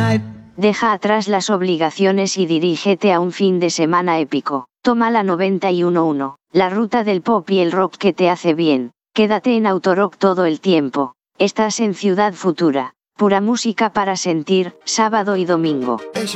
Deja atrás las obligaciones y dirígete a un fin de semana épico. Toma la 91.1, la ruta del pop y el rock que te hace bien. Quédate en Autorock todo el tiempo. Estás en Ciudad Futura. Pura música para sentir, sábado y domingo.